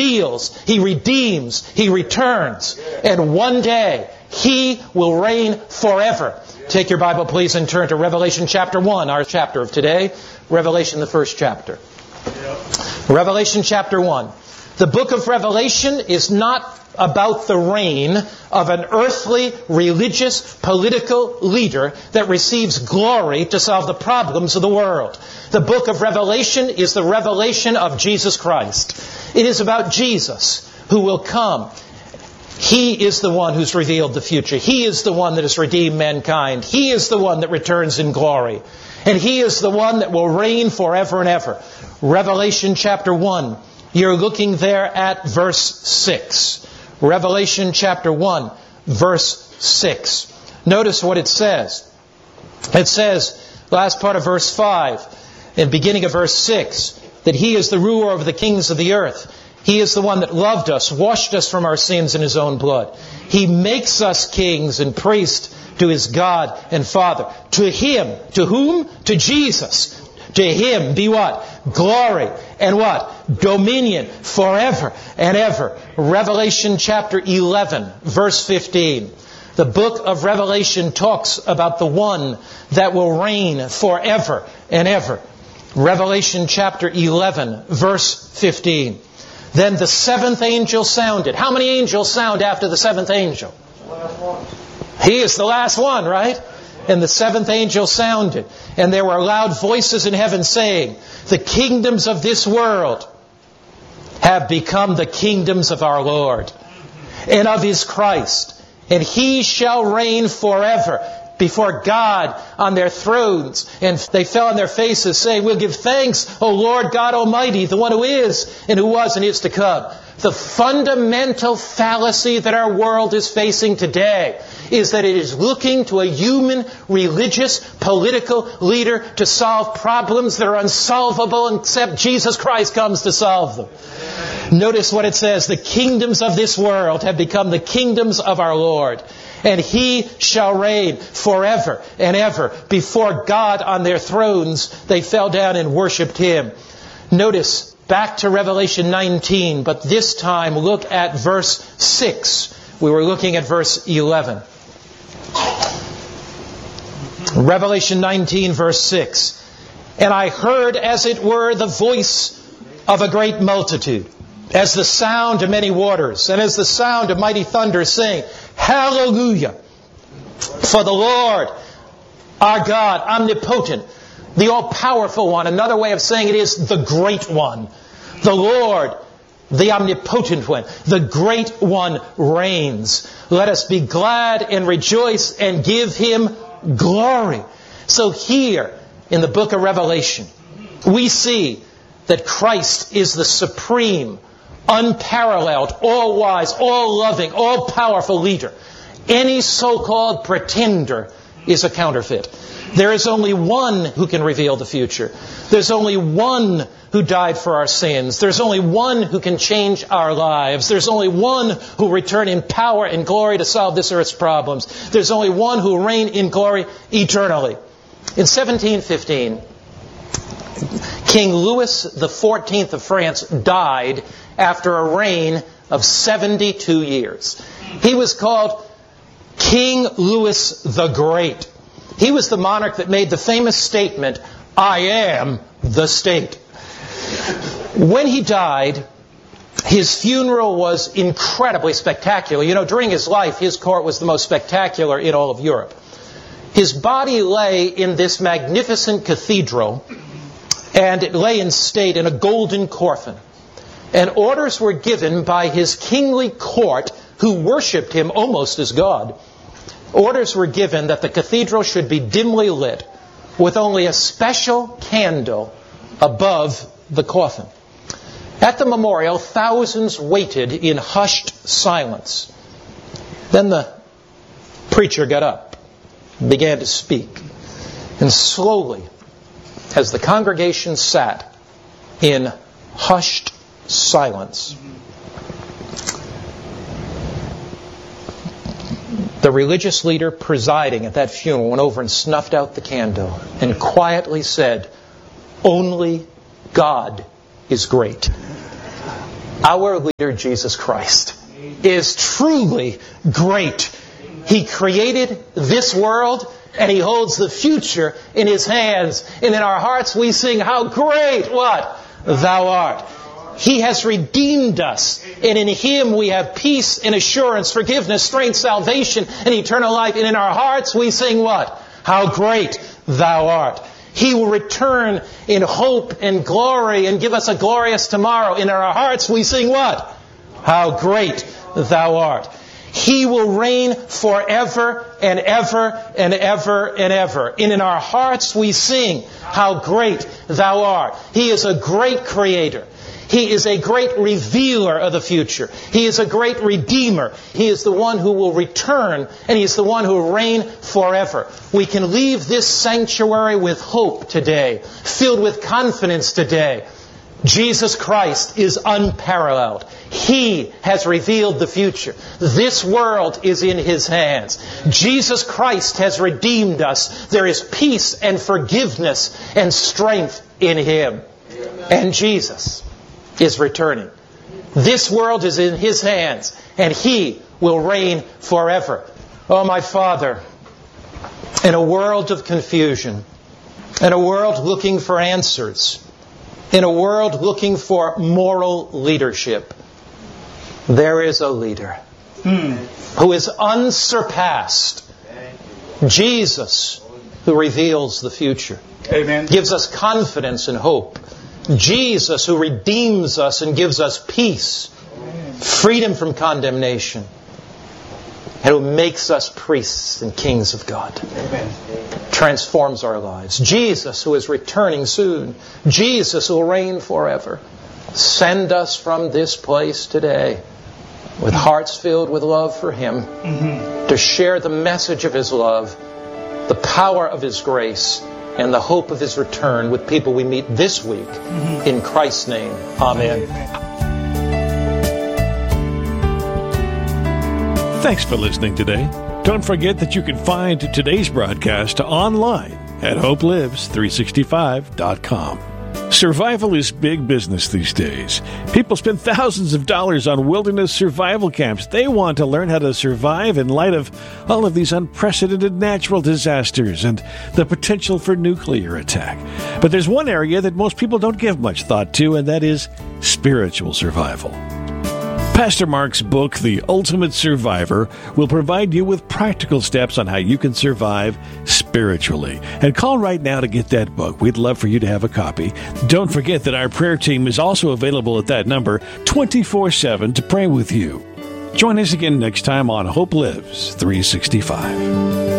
heals, He redeems, He returns. And one day, He will reign forever. Take your Bible, please, and turn to Revelation chapter 1, our chapter of today. Revelation, the first chapter. Revelation chapter 1. The book of Revelation is not about the reign of an earthly, religious, political leader that receives glory to solve the problems of the world. The book of Revelation is the revelation of Jesus Christ. It is about Jesus who will come. He is the one who's revealed the future. He is the one that has redeemed mankind. He is the one that returns in glory. And He is the one that will reign forever and ever. Revelation chapter 1. You're looking there at verse 6. Revelation chapter 1, verse 6. Notice what it says. It says, last part of verse 5, and beginning of verse 6, that He is the ruler of the kings of the earth. He is the one that loved us, washed us from our sins in His own blood. He makes us kings and priests to His God and Father. To Him, to whom? To Jesus. To Him be what? Glory and what? Dominion forever and ever. Revelation chapter 11, verse 15. The book of Revelation talks about the one that will reign forever and ever. Revelation chapter 11, verse 15. Then the seventh angel sounded. How many angels sound after the seventh angel? He is the last one, right? And the seventh angel sounded. And there were loud voices in heaven saying, the kingdoms of this world have become the kingdoms of our Lord and of His Christ. And He shall reign forever before God on their thrones. And they fell on their faces saying, we'll give thanks, O Lord God Almighty, the one who is and who was and is to come. The fundamental fallacy that our world is facing today is that it is looking to a human, religious, political leader to solve problems that are unsolvable except Jesus Christ comes to solve them. Notice what it says. The kingdoms of this world have become the kingdoms of our Lord. And He shall reign forever and ever. Before God on their thrones, they fell down and worshipped Him. Notice, back to Revelation 19, but this time look at verse 6. We were looking at verse 11. Revelation 19, verse 6. And I heard, as it were, the voice of a great multitude, as the sound of many waters, and as the sound of mighty thunder, saying, Hallelujah! For the Lord, our God, omnipotent, the all-powerful one. Another way of saying it is the great one. The Lord, the omnipotent one, the great one reigns. Let us be glad and rejoice and give Him glory. So here in the book of Revelation, we see that Christ is the supreme, unparalleled, all-wise, all-loving, all-powerful leader. Any so-called pretender is a counterfeit. There is only one who can reveal the future. There's only one who died for our sins. There's only one who can change our lives. There's only one who will return in power and glory to solve this earth's problems. There's only one who will reign in glory eternally. In 1715, King Louis XIV of France died after a reign of 72 years. He was called King Louis the Great. He was the monarch that made the famous statement, I am the state. When he died, his funeral was incredibly spectacular. You know, during his life, his court was the most spectacular in all of Europe. His body lay in this magnificent cathedral, and it lay in state in a golden coffin. And orders were given by his kingly court, who worshipped him almost as God. Orders were given that the cathedral should be dimly lit with only a special candle above the coffin. At the memorial, thousands waited in hushed silence. Then the preacher got up and began to speak. And slowly, as the congregation sat in hushed silence, the religious leader presiding at that funeral went over and snuffed out the candle and quietly said, "Only God is great." Our leader, Jesus Christ, is truly great. He created this world, and He holds the future in His hands. And in our hearts we sing, how great, what? Thou art. He has redeemed us, and in Him we have peace and assurance, forgiveness, strength, salvation, and eternal life. And in our hearts we sing what? How great Thou art. He will return in hope and glory and give us a glorious tomorrow. In our hearts we sing what? How great Thou art. He will reign forever and ever and ever and ever. And in our hearts we sing, how great Thou art. He is a great creator. He is a great revealer of the future. He is a great redeemer. He is the one who will return, and He is the one who will reign forever. We can leave this sanctuary with hope today, filled with confidence today. Jesus Christ is unparalleled. He has revealed the future. This world is in His hands. Jesus Christ has redeemed us. There is peace and forgiveness and strength in Him. And Jesus is returning. This world is in His hands, and He will reign forever. Oh, my Father, in a world of confusion, in a world looking for answers, in a world looking for moral leadership, there is a leader who is unsurpassed. Jesus, who reveals the future. Amen. Gives us confidence and hope. Jesus, who redeems us and gives us peace, freedom from condemnation, and who makes us priests and kings of God. Amen. Transforms our lives. Jesus, who is returning soon. Jesus, who will reign forever. Send us from this place today with hearts filled with love for Him, to share the message of His love, the power of His grace, and the hope of His return with people we meet this week. In Christ's name, amen. Thanks for listening today. Don't forget that you can find today's broadcast online at hopelives365.com. Survival is big business these days. People spend thousands of dollars on wilderness survival camps. They want to learn how to survive in light of all of these unprecedented natural disasters and the potential for nuclear attack. But there's one area that most people don't give much thought to, and that is spiritual survival. Pastor Mark's book, The Ultimate Survivor, will provide you with practical steps on how you can survive spiritually. And call right now to get that book. We'd love for you to have a copy. Don't forget that our prayer team is also available at that number 24/7 to pray with you. Join us again next time on Hope Lives 365.